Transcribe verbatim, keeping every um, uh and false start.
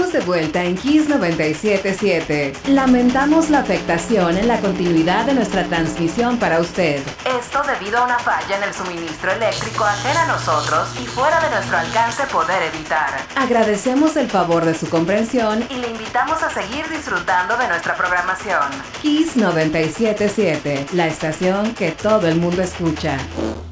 Estamos de vuelta en Kiss noventa y siete punto siete. Lamentamos la afectación en la continuidad de nuestra transmisión para usted. Esto debido a una falla en el suministro eléctrico ajena a nosotros y fuera de nuestro alcance poder evitar. Agradecemos el favor de su comprensión y le invitamos a seguir disfrutando de nuestra programación. Kiss noventa y siete punto siete, la estación que todo el mundo escucha.